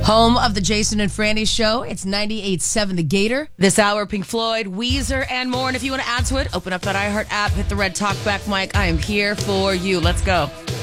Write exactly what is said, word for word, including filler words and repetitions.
Home of the Jason and Franny Show. It's ninety-eight point seven The Gator. This hour, Pink Floyd, Weezer, and more. And if you want to add to it, open up that iHeart app, hit the red talkback mic. I am here for you. Let's go.